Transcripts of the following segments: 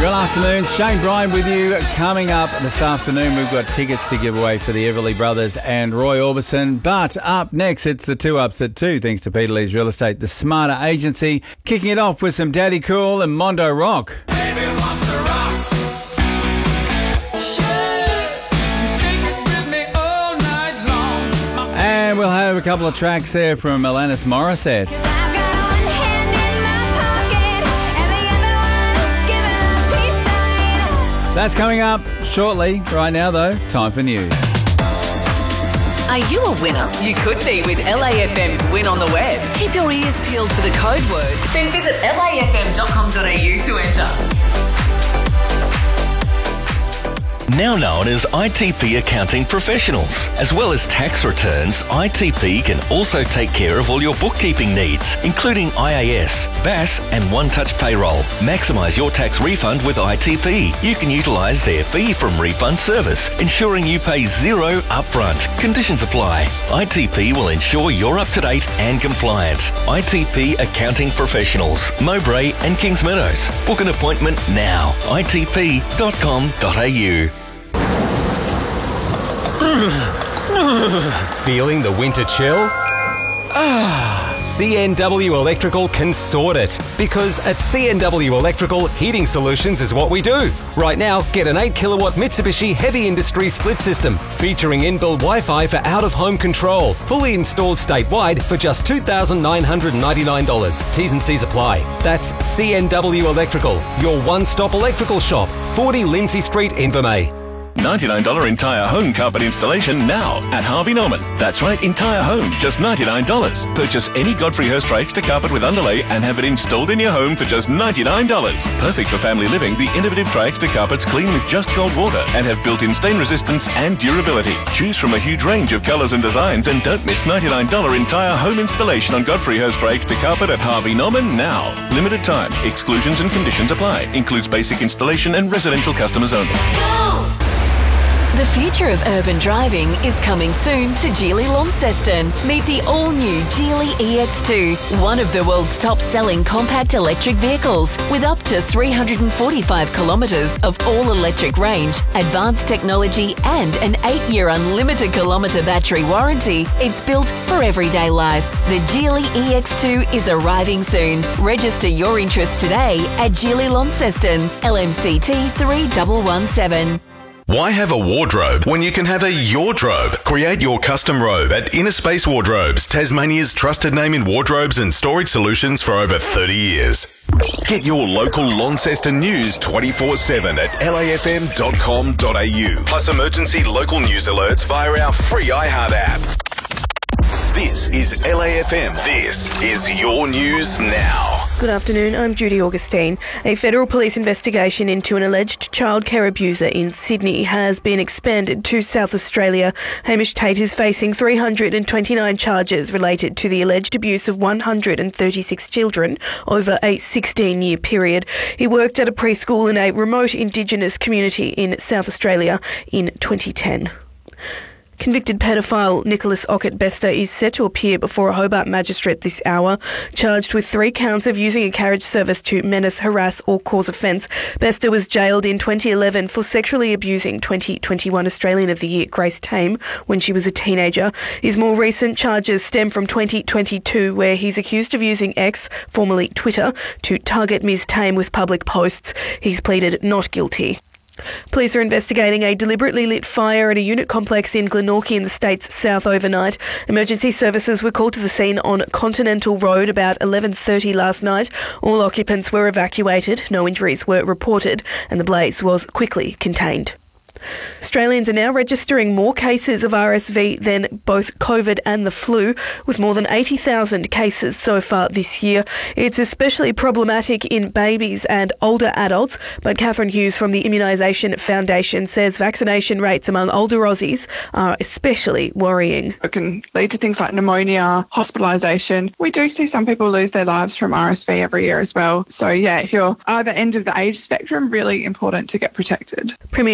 Good afternoon, Shane Bryan with you. Coming up this afternoon, we've got tickets to give away for the Everly Brothers and Roy Orbison. But up next, it's the 2 Ups at 2, thanks to Peter Lee's Real Estate, the Smarter Agency. Kicking it off with some Daddy Cool and Mondo Rock. Baby wants to rock. Shake it with me all night long. And we'll have a couple of tracks there from Alanis Morissette. That's coming up shortly. Right now, though, time for news. Are you a winner? You could be with LAFM's Win on the Web. Keep your ears peeled for the code word. Then visit lafm.com.au to enter. Now known as ITP Accounting Professionals. As well as tax returns, ITP can also take care of all your bookkeeping needs, including IAS, BAS and One Touch Payroll. Maximise your tax refund with ITP. You can utilise their fee from refund service, ensuring you pay zero upfront. Conditions apply. ITP will ensure you're up to date and compliant. ITP Accounting Professionals, Mowbray and Kings Meadows. Book an appointment now. itp.com.au. Feeling the winter chill? CNW Electrical can sort it. Because at CNW Electrical, heating solutions is what we do. Right now, get an 8 kilowatt Mitsubishi Heavy Industry split system featuring inbuilt Wi-Fi for out-of-home control. Fully installed statewide for just $2,999. T's and C's apply. That's CNW Electrical, your one-stop electrical shop. 40 Lindsay Street, Invermay. $99 entire home carpet installation now at Harvey Norman. That's right, entire home, just $99. Purchase any Godfrey Hirst Extra carpet with underlay and have it installed in your home for just $99. Perfect for family living, the innovative Tri-Extra carpets clean with just cold water and have built-in stain resistance and durability. Choose from a huge range of colours and designs and don't miss $99 entire home installation on Godfrey Hirst Extra carpet at Harvey Norman now. Limited time. Exclusions and conditions apply. Includes basic installation and residential customers only. The future of urban driving is coming soon to Geely Launceston. Meet the all-new Geely EX2, one of the world's top-selling compact electric vehicles with up to 345 kilometres of all-electric range, advanced technology and an 8-year unlimited kilometre battery warranty. It's built for everyday life. The Geely EX2 is arriving soon. Register your interest today at Geely Launceston, LMCT 3117. Why have a wardrobe when you can have a Yordrobe? Create your custom robe at Inner Space Wardrobes, Tasmania's trusted name in wardrobes and storage solutions for over 30 years. Get your local Launceston news 24/7 at lafm.com.au. Plus emergency local news alerts via our free iHeart app. This is LAFM. This is your news now. Good afternoon, I'm Judy Augustine. A federal police investigation into an alleged childcare abuser in Sydney has been expanded to South Australia. Hamish Tate is facing 329 charges related to the alleged abuse of 136 children over a 16-year period. He worked at a preschool in a remote Indigenous community in South Australia in 2010. Convicted pedophile Nicholas Ockett-Bester is set to appear before a Hobart magistrate this hour, charged with 3 counts of using a carriage service to menace, harass or cause offence. Bester was jailed in 2011 for sexually abusing 2021 Australian of the Year Grace Tame when she was a teenager. His more recent charges stem from 2022, where he's accused of using X, formerly Twitter, to target Ms Tame with public posts. He's pleaded not guilty. Police are investigating a deliberately lit fire at a unit complex in Glenorchy in the state's south overnight. Emergency services were called to the scene on Continental Road about 11:30 last night. All occupants were evacuated, no injuries were reported, and the blaze was quickly contained. Australians are now registering more cases of RSV than both COVID and the flu, with more than 80,000 cases so far this year. It's especially problematic in babies and older adults, but Catherine Hughes from the Immunisation Foundation says vaccination rates among older Aussies are especially worrying. It can lead to things like pneumonia, hospitalisation. We do see some people lose their lives from RSV every year as well. So yeah, if you're either end of the age spectrum, really important to get protected. Premier Jeremy Roxburgh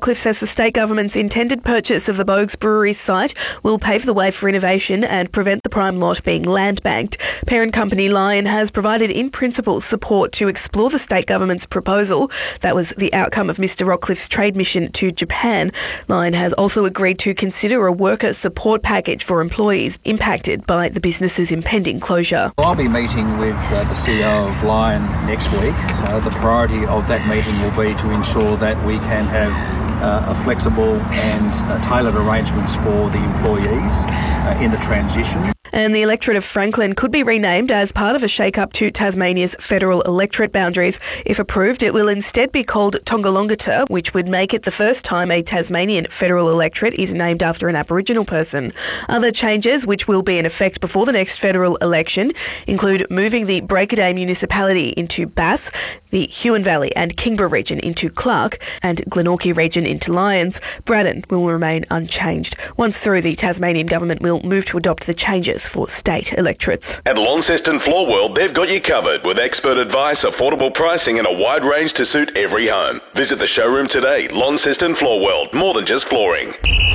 Rockcliffe says the state government's intended purchase of the Bogues Brewery site will pave the way for innovation and prevent the prime lot being land banked. Parent company Lion has provided in principle support to explore the state government's proposal. That was the outcome of Mr Rockcliffe's trade mission to Japan. Lion has also agreed to consider a worker support package for employees impacted by the business's impending closure. I'll be meeting with the CEO of Lion next week. The priority of that meeting will be to ensure that we can have a flexible and tailored arrangements for the employees in the transition. And the electorate of Franklin could be renamed as part of a shake-up to Tasmania's federal electorate boundaries. If approved, it will instead be called Tongalongata, which would make it the first time a Tasmanian federal electorate is named after an Aboriginal person. Other changes, which will be in effect before the next federal election, include moving the Breakaday municipality into Bass, the Huon Valley and Kingborough region into Clark, and Glenorchy region into Lyons. Braddon will remain unchanged. Once through, the Tasmanian government will move to adopt the changes for state electorates. At Launceston Floor World, they've got you covered with expert advice, affordable pricing and a wide range to suit every home. Visit the showroom today. Launceston Floor World, more than just flooring.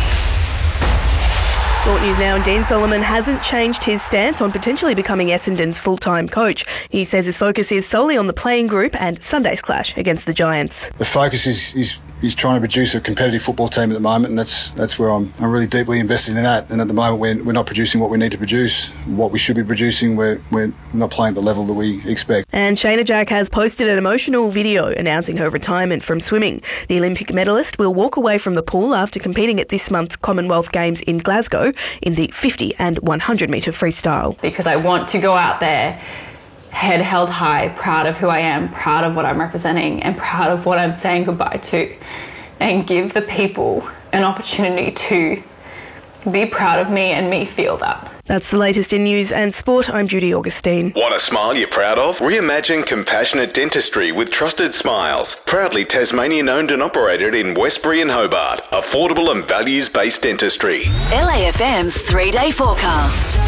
Sport news now, and Dean Solomon hasn't changed his stance on potentially becoming Essendon's full-time coach. He says his focus is solely on the playing group and Sunday's clash against the Giants. The focus is trying to produce a competitive football team at the moment, and that's where I'm really deeply invested in that. And at the moment, we're not producing what we need to produce, what we should be producing. We're not playing at the level that we expect. And Shayna Jack has posted an emotional video announcing her retirement from swimming. The Olympic medalist will walk away from the pool after competing at this month's Commonwealth Games in Glasgow in the 50 and 100 metre freestyle. Because I want to go out there head held high, proud of who I am, proud of what I'm representing, and proud of what I'm saying goodbye to, and give the people an opportunity to be proud of me and me feel that. That's the latest in news and sport. I'm Judy Augustine. Want a smile you're proud of? Reimagine compassionate dentistry with Trusted Smiles. Proudly Tasmanian owned and operated in Westbury and Hobart. Affordable and values-based dentistry. LAFM's 3-day forecast.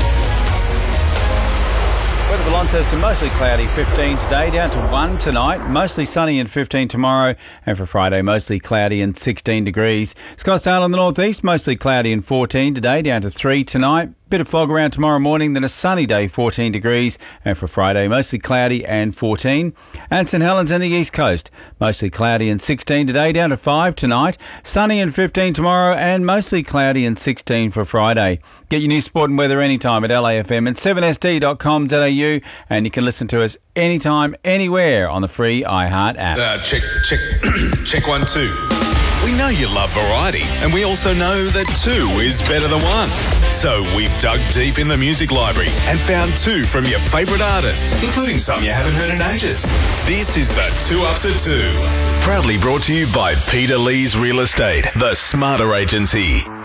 Weather for Launceston, mostly cloudy, 15 today, down to 1 tonight, mostly sunny and 15 tomorrow, and for Friday, mostly cloudy and 16 degrees. Scottsdale in the northeast, mostly cloudy and 14 today, down to 3 tonight. Bit of fog around tomorrow morning, then a sunny day, 14 degrees. And for Friday, mostly cloudy and 14. And St Helens and the East Coast, mostly cloudy and 16 today, down to 5 tonight. Sunny and 15 tomorrow, and mostly cloudy and 16 for Friday. Get your news, sport and weather anytime at LAFM and 7sd.com.au. And you can listen to us anytime, anywhere on the free iHeart app. Check 1, 2. We know you love variety, and we also know that 2 is better than 1. So we've dug deep in the music library and found 2 from your favourite artists, including some you haven't heard in ages. This is the 2 Ups at 2. Proudly brought to you by Peter Lee's Real Estate, the smarter agency.